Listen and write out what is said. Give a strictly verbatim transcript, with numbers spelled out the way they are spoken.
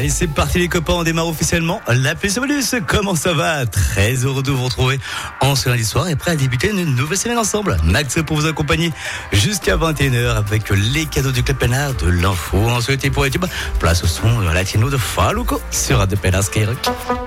Allez, c'est parti les copains, on démarre officiellement la P C Bonus. Comment ça va? Très heureux de vous retrouver en ce lundi soir et prêt à débuter une nouvelle semaine ensemble. Max pour vous accompagner jusqu'à vingt et une heures avec les cadeaux du Club Pénard, de l'info. Ensuite, pour YouTube, place au son latino de Faluco sur Radio Pénard Skyrock.